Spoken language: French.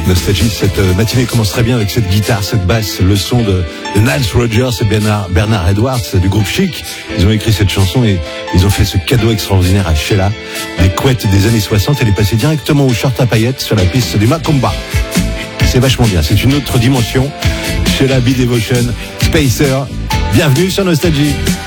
Nostalgie, cette matinée commence très bien avec cette guitare, cette basse, le son de Nile Rodgers et Bernard Edwards du groupe Chic. Ils ont écrit cette chanson et ils ont fait ce cadeau extraordinaire à Sheila, des couettes des années 60. Elle est passée directement au short à paillettes sur la piste du Macumba. C'est vachement bien, c'est une autre dimension. Sheila B Devotion, Spacer, bienvenue sur Nostalgie.